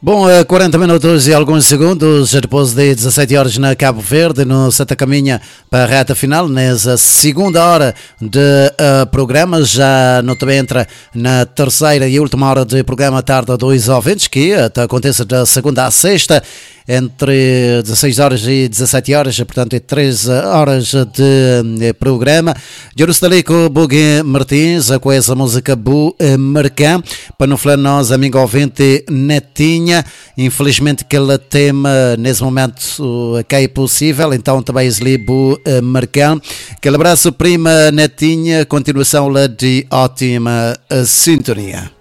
Bom, 40 minutos e alguns segundos depois de 17 horas na Cabo Verde, no Santa Caminha para a reta final, nessa segunda hora de programa, já não também entra na terceira e última hora de programa tarde a dois ouvintes, que acontece da segunda à sexta, entre 16 horas e 17 horas, portanto é 13 horas de programa. Jerusalico Bugui Martins, com essa música Bu Mercã, para não falar nós, amigo ouvinte Netinha, infelizmente que ele tema nesse momento que é possível, então também esli Bu Mercã. Aquele abraço prima Netinha, continuação lá de ótima sintonia.